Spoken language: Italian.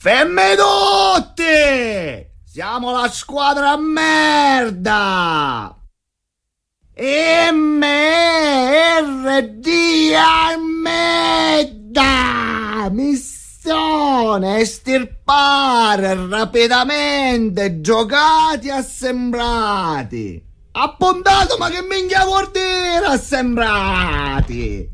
Fermi tutti! Siamo la squadra a merda! MRD a merda! Missione estirpare rapidamente giocati assembrati! Appuntato, ma che minchia vuol dire assembrati?